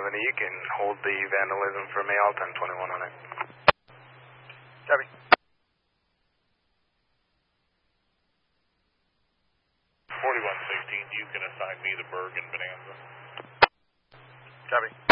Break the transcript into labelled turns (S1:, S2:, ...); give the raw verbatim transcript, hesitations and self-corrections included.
S1: seventy, you can hold the vandalism for me, all ten twenty-one on it.
S2: Copy.
S3: forty-one sixteen, you can assign me the Berg and Bonanza.
S2: Copy.